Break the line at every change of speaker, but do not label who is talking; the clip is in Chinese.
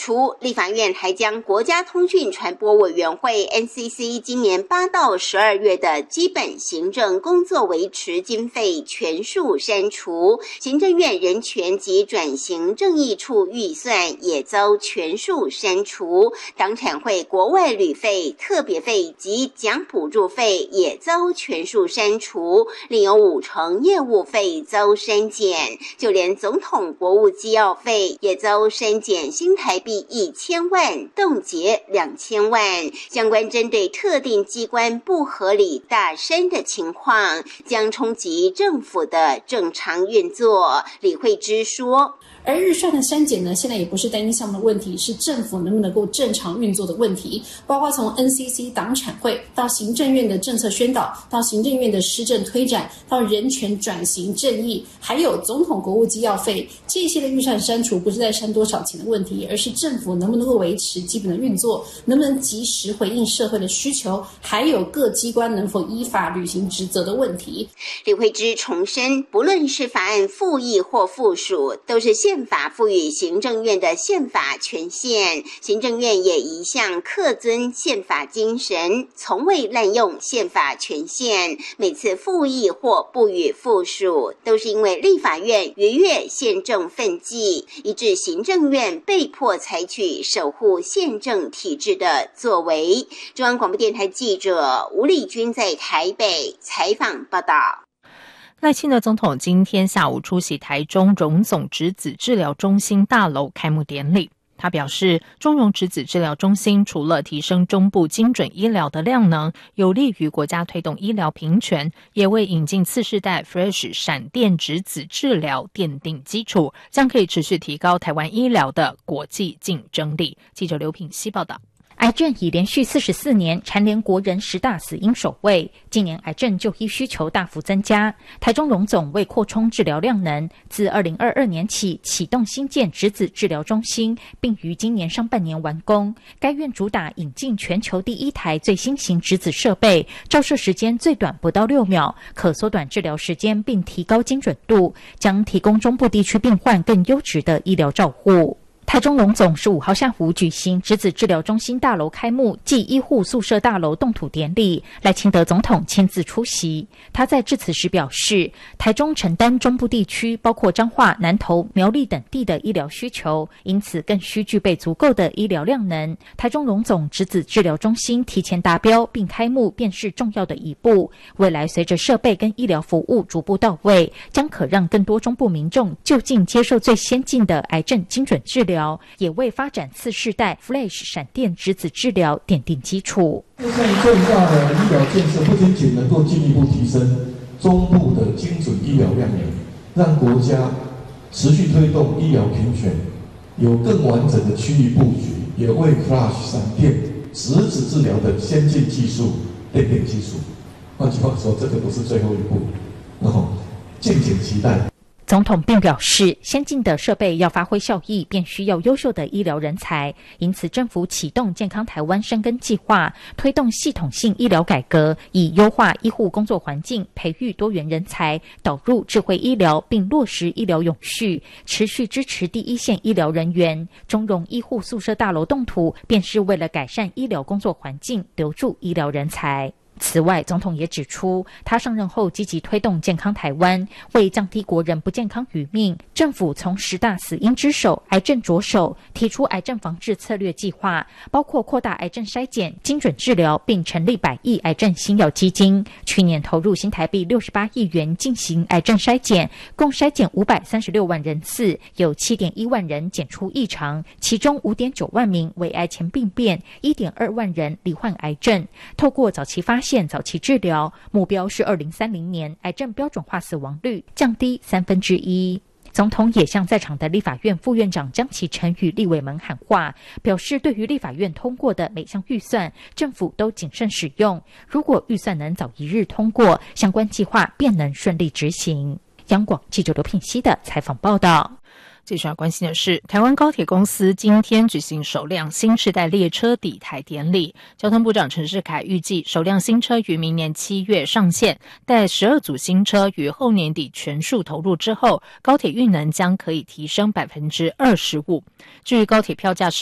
出，立法院还将国家通讯传播委员会 NCC 今年8到12月的基本行政工作维持经费全数删除，行政院人权及转型正义处预算也遭全数删除，党产会国外旅费、特别费及奖补助费也遭全数删除，另有50%业务费遭删减，就连总统国务机要费也遭删减新台币1000万，冻结2000万。相关针对特定机关不合理大删的情况，将冲击政府的正常运作。李惠芝说。
而预算的删减呢，现在也不是单一项目的问题，是政府能不能够正常运作的问题。包括从 NCC 党产会到行政院的政策宣导，到行政院的施政推展，到人权转型正义，还有总统国务机要费，这些的预算删除不是在删多少钱的问题，而是政府能不能够维持基本的运作，能不能及时回应社会的需求，还有各机关能否依法履行职责的问题。
李惠芝重申，不论是法案复议或附属，都是宪法赋予行政院的宪法权限，行政院也一向恪遵宪法精神，从未滥用宪法权限。每次复议或不予附属，都是因为立法院逾越宪政分际，以致行政院被迫采取守护宪政体制的作为。中央广播电台记者吴丽君在台北采访报道。
赖清德总统今天下午出席台中荣总质子治疗中心大楼开幕典礼。他表示，中荣质子治疗中心除了提升中部精准医疗的量能，有利于国家推动医疗平权，也为引进次世代 Fresh 闪电质子治疗奠定基础，将可以持续提高台湾医疗的国际竞争力。记者刘品希报道。
癌症已连续44年蝉联国人10大死因首位，近年癌症就医需求大幅增加。台中荣总为扩充治疗量能，自2022年起启动新建质子治疗中心，并于今年上半年完工。该院主打引进全球第一台最新型质子设备，照射时间最短不到6秒，可缩短治疗时间并提高精准度，将提供中部地区病患更优质的医疗照护。台中荣总15号下午举行质子治疗中心大楼开幕暨医护宿舍大楼动土典礼，赖清德总统亲自出席。他在致辞时表示，台中承担中部地区包括彰化、南投、苗栗等地的医疗需求，因此更需具备足够的医疗量能。台中荣总质子治疗中心提前达标并开幕便是重要的一步，未来随着设备跟医疗服务逐步到位，将可让更多中部民众就近接受最先进的癌症精准治疗，也为发展次世代 Flash 闪电质子治疗奠定基础。
这项重大的医疗建设不仅仅能够进一步提升中部的精准医疗量能，让国家持续推动医疗平权，有更完整的区域布局，也为 Flash 闪电质子治疗的先进技术奠定基础。换句话说，这个不是最后一步，敬请期待。
总统并表示，先进的设备要发挥效益，便需要优秀的医疗人才，因此政府启动健康台湾深耕计划，推动系统性医疗改革，以优化医护工作环境，培育多元人才，导入智慧医疗，并落实医疗永续，持续支持第一线医疗人员。中荣医护宿舍大楼动土，便是为了改善医疗工作环境，留住医疗人才。此外，总统也指出，他上任后积极推动健康台湾，为降低国人不健康余命，政府从10大死因之首癌症着手，提出癌症防治策略计划，包括扩大癌症筛检、精准治疗，并成立100亿癌症新药基金。去年投入新台币68亿元进行癌症筛检，共筛检536万人次，有7.1万人检出异常，其中5.9万名为癌前病变，1.2万人罹患癌症。透过早期发现、早期治疗，目标是2030年癌症标准化死亡率降低1/3。总统也向在场的立法院副院长江启臣与立委们喊话，表示对于立法院通过的每项预算，政府都谨慎使用。如果预算能早一日通过，相关计划便能顺利执行。央广记者刘品希的采访报道。
接下来关心的是，台湾高铁公司今天举行首辆新世代列车抵台典礼。交通部长陈世凯预计，首辆新车于明年7月上线，待12组新车于后年底全数投入之后，高铁运能将可以提升25%。至于高铁票价